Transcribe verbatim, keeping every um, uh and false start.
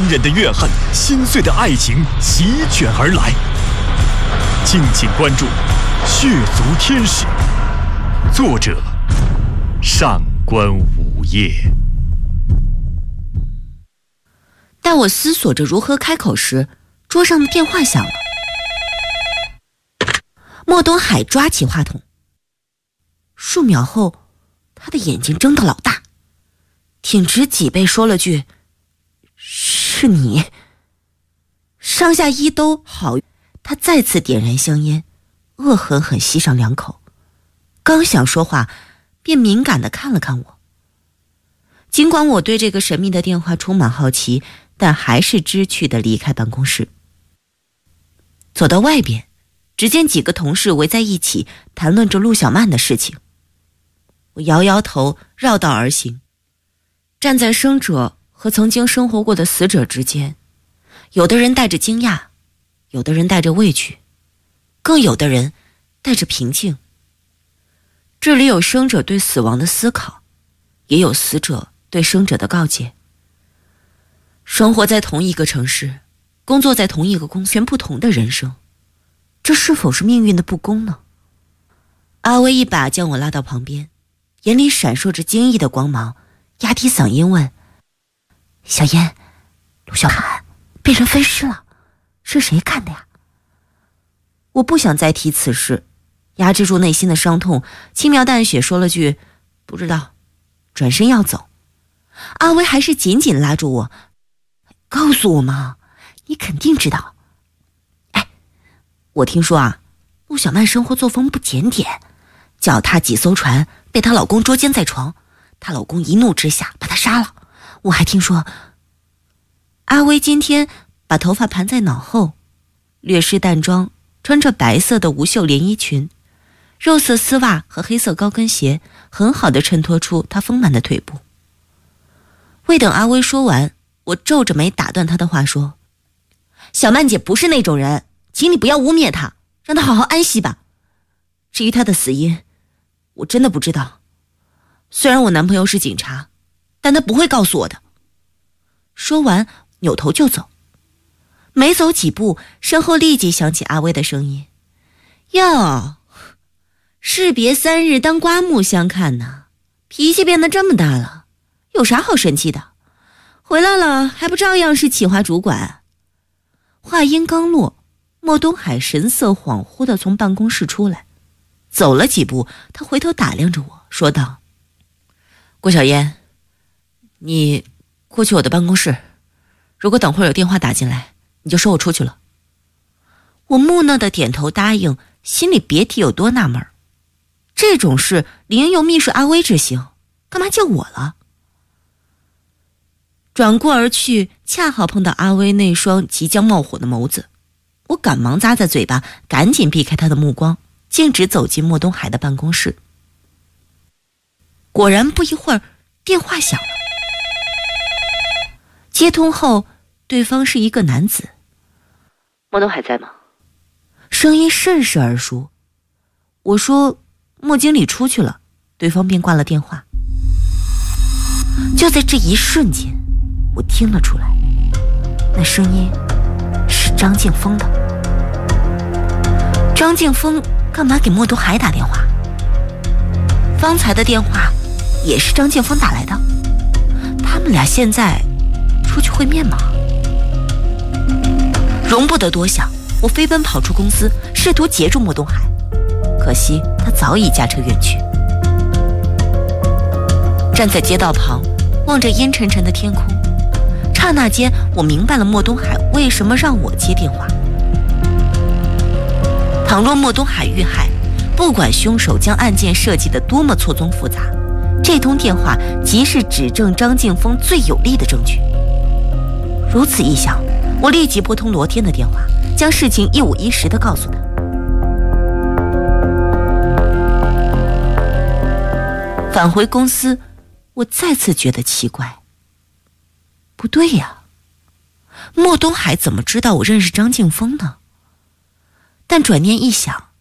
忍的怨恨，心碎的爱情席卷而来。敬请关注《血族天使》，作者上官午夜。 待我思索着如何开口时，桌上的电话响了。莫东海抓起话筒，数秒后，他的眼睛睁得老大，挺直脊背说了句：“是你。”上下衣都好，他再次点燃香烟，恶狠狠吸上两口，刚想说话，便敏感地看了看我。尽管我对这个神秘的电话充满好奇，但还是知趣地离开办公室。走到外边，只见几个同事围在一起谈论着陆小曼的事情。我摇摇头，绕道而行，站在生者和曾经生活过的死者之间，有的人带着惊讶，有的人带着畏惧，更有的人带着平静。这里有生者对死亡的思考，也有死者对生者的告诫。生活在同一个城市，工作在同一个公司，全不同的人生，这是否是命运的不公呢？阿威一把将我拉到旁边，眼里闪烁着惊异的光芒，压低嗓音问：“小燕，陆小曼被人分尸了，是谁干的呀？”我不想再提此事，压制住内心的伤痛，轻描淡写说了句：“不知道。”转身要走。阿威还是紧紧拉住我：“告诉我嘛，你肯定知道。”哎，我听说啊，陆小曼生活作风不检点，脚踏几艘船，被她老公捉奸在床，她老公一怒之下把她杀了。我还听说，阿威今天把头发盘在脑后，略施淡妆，穿着白色的无袖连衣裙，肉色丝袜和黑色高跟鞋很好地衬托出她丰满的腿部。未等阿威说完，我皱着眉打断他的话说：“小曼姐不是那种人，请你不要污蔑她，让她好好安息吧。至于她的死因，我真的不知道。虽然我男朋友是警察，但他不会告诉我的。”说完扭头就走。没走几步，身后立即响起阿威的声音：“哟，士别三日当刮目相看呐，脾气变得这么大了，有啥好生气的？回来了还不照样是企划主管？”话音刚落，莫东海神色恍惚地从办公室出来，走了几步，他回头打量着我，说道：“郭小燕，你过去我的办公室，如果等会儿有电话打进来，你就说我出去了。”我木讷地点头答应，心里别提有多纳闷，这种事理应由秘书阿威执行，干嘛叫我了？转过而去，恰好碰到阿威那双即将冒火的眸子，我赶忙咂咂嘴巴，赶紧避开他的目光，径直走进莫东海的办公室。果然不一会儿，电话响了。接通后，对方是一个男子。“莫东海在吗？”声音甚是耳熟。我说：“莫经理出去了。”对方便挂了电话。就在这一瞬间，我听了出来，那声音是张静峰的。张静峰干嘛给莫东海打电话？方才的电话也是张静峰打来的，他们俩现在出去会面吗？容不得多想，我飞奔跑出公司，试图截住莫东海，可惜他早已驾车远去。站在街道旁，望着阴沉沉的天空，刹那间我明白了莫东海为什么让我接电话。倘若莫东海遇害，不管凶手将案件设计得多么错综复杂，这通电话即是指证张静峰最有力的证据。如此一想，我立即拨通罗天的电话，将事情一五一十地告诉他。返回公司，我再次觉得奇怪，不对呀，莫东海怎么知道我认识张静峰呢？但转念一想，